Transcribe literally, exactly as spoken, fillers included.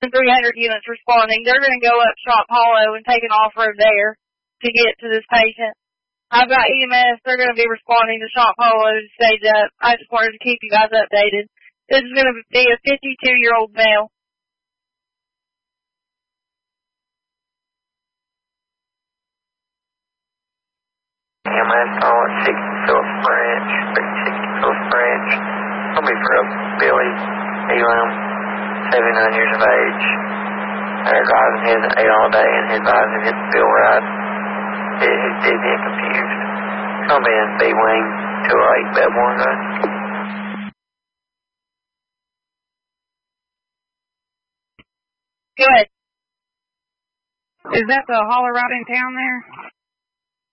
three hundred units responding. They're going to go up Shop Hollow and take an off-road there to get to this patient. I've got E M S. They're going to be responding to Shop Hollow to stage up. I just wanted to keep you guys updated. This is going to be a fifty-two-year-old male. E M S call at sixty Phillips Branch, sixty Phillips Branch. I'll be for Billy Elam, seventy-nine years of age. They're advising his ate all day and his advising his bill ride. He's dizzy and confused. Come in, B-Wing, two oh eight Belmore Road. Good. Is that the holler right in town there?